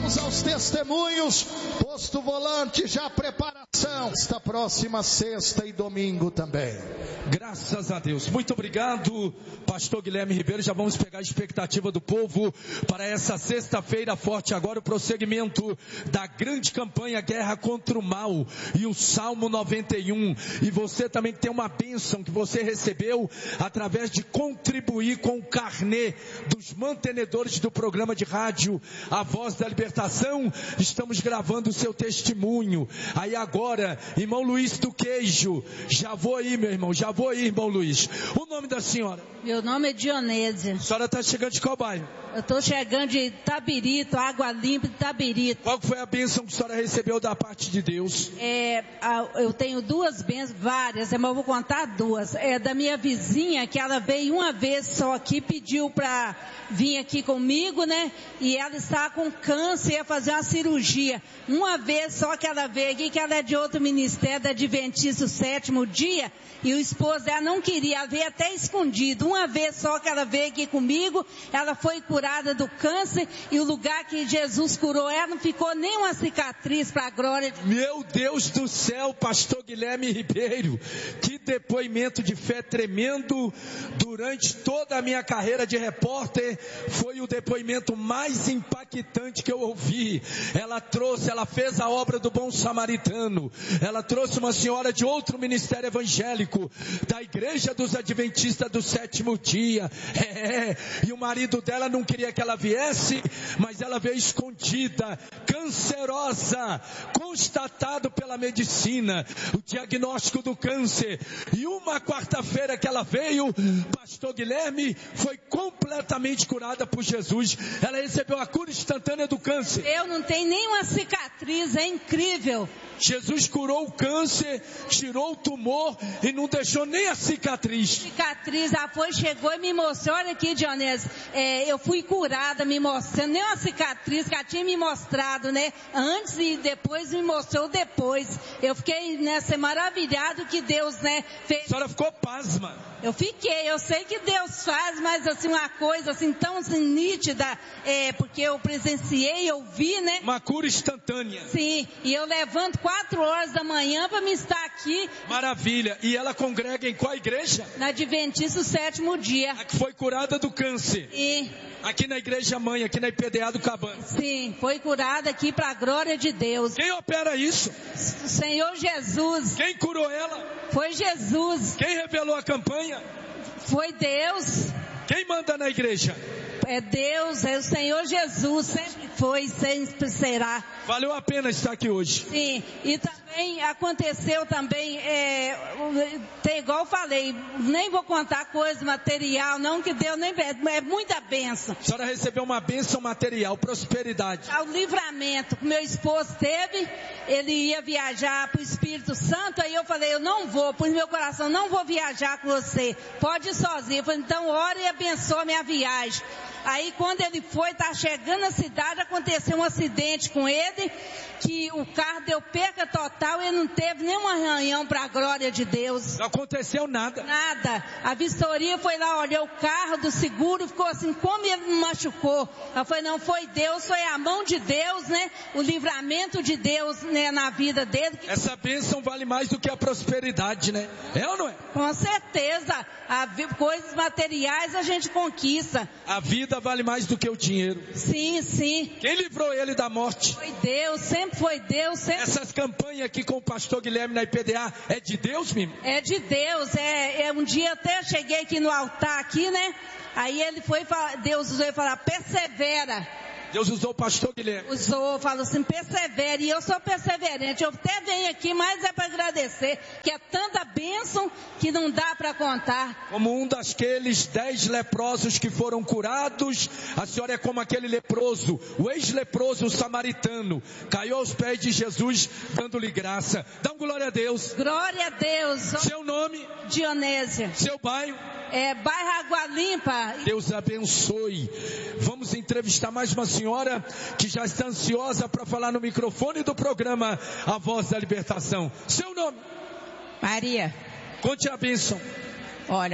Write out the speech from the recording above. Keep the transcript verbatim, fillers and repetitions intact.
Vamos aos testemunhos. Posto Volante, já preparação. Esta próxima sexta e domingo também. Graças a Deus. Muito obrigado, pastor Guilherme Ribeiro. Já vamos pegar a expectativa do povo para essa sexta-feira forte. Agora o prosseguimento da grande campanha Guerra contra o Mal e o Salmo noventa e um. E você também tem uma bênção que você recebeu através de contribuir com o carnê dos mantenedores do programa de rádio A Voz da Libertação. Estamos gravando o seu testemunho. Aí agora, irmão Luiz do Queijo, já vou aí, meu irmão, já vou aí, irmão Luiz. O nome da senhora? Meu nome é Dionésia. A senhora está chegando de qual bairro? Eu estou chegando de Tabirito, Água Limpa de Tabirito. Qual foi a bênção que a senhora recebeu da parte de Deus? É, eu tenho duas bênçãos, várias, mas eu vou contar duas. É da minha vizinha, que ela veio uma vez só aqui, pediu para vir aqui comigo, né? E ela está com câncer, ia fazer uma cirurgia. Uma vez só que ela veio aqui, que ela é de outro ministério, da Adventista, o sétimo dia, e o esposo dela não queria, ela veio até escondido. Uma vez só que ela veio aqui comigo, ela foi curada do câncer, e o lugar que Jesus curou ela, não ficou nem uma cicatriz para a glória de Deus. Meu Deus do céu, pastor Guilherme Ribeiro, que depoimento de fé tremendo. Durante toda a minha carreira de repórter, foi o depoimento mais impactante que eu ouvi. Ela trouxe, ela fez a obra do bom samaritano, ela trouxe uma senhora de outro ministério evangélico, da igreja dos adventistas do sétimo dia, é, e o marido dela não queria que ela viesse, mas ela veio escondida, cancerosa, constatado pela medicina, o diagnóstico do câncer, e uma quarta-feira que ela veio, pastor Guilherme, foi completamente curada por Jesus. Ela recebeu a cura instantânea do câncer. Eu não tenho nenhuma cicatriz, é incrível. Jesus curou o câncer, tirou o tumor e não deixou nem a cicatriz. Cicatriz, ela foi, chegou e me mostrou, olha aqui, Dionésia, é, eu fui curada, me mostrando, nem uma cicatriz que ela tinha me mostrado, né, antes e depois me mostrou depois. Eu fiquei, né, ser maravilhado que Deus, né, fez. A senhora ficou pasma. Eu fiquei, eu sei que Deus faz, mas assim, uma coisa assim, tão assim, nítida, é, porque eu presenciei, eu vi, né. Uma cura instantânea. Sim, e eu levanto quatro horas da manhã para me estar aqui. Maravilha. E ela congrega em qual igreja? Na Adventista, o sétimo dia. A que foi curada do câncer. E... aqui na igreja mãe, aqui na I P D A do Cabana. Sim, foi curada aqui para a glória de Deus. Quem opera isso? O Senhor Jesus. Quem curou ela? Foi Jesus. Quem revelou a campanha? Foi Deus. Quem manda na igreja? É Deus, é o Senhor Jesus, sempre foi, sempre será. Valeu a pena estar aqui hoje. Sim, e também aconteceu também, é, tem, igual eu falei, nem vou contar coisa material, não, que Deus nem, é muita bênção. A senhora recebeu uma bênção material, prosperidade. O livramento que meu esposo teve, ele ia viajar para o Espírito Santo, aí eu falei, eu não vou, pus meu coração, não vou viajar com você, pode ir sozinho. Eu falei, então ora e abençoa minha viagem. Aí quando ele foi, tá chegando na cidade, aconteceu um acidente com ele, que o carro deu perca total, ele não teve nenhum arranhão para a glória de Deus. Não aconteceu nada. Nada. A vistoria foi lá, olhou o carro do seguro, ficou assim, como ele não machucou? Eu falei, não, foi Deus, foi a mão de Deus, né? O livramento de Deus, né, na vida dele. Essa bênção vale mais do que a prosperidade, né? É ou não é? Com certeza. A, coisas materiais a gente conquista. A vida vale mais do que o dinheiro. Sim, sim. Quem livrou ele da morte? Foi Deus, sempre foi Deus. Sempre... Essas campanhas aqui com o pastor Guilherme na I P D A, é de Deus mesmo? É de Deus, é, é um dia até cheguei aqui no altar aqui, né? Aí ele foi, Deus usou e falou, persevera. Deus usou o pastor Guilherme. Usou, falou assim, persevere. E eu sou perseverante. Eu até venho aqui, mas é para agradecer. Que é tanta bênção que não dá para contar. Como um daqueles dez leprosos que foram curados, a senhora é como aquele leproso, o ex-leproso, o samaritano. Caiu aos pés de Jesus, dando-lhe graça. Dá um glória a Deus. Glória a Deus. Seu nome? Dionésia. Seu bairro? É, bairro Água Limpa. Deus abençoe. Vamos entrevistar mais uma senhora que já está ansiosa para falar no microfone do programa A Voz da Libertação. Seu nome? Maria. Conte a bênção. Olha.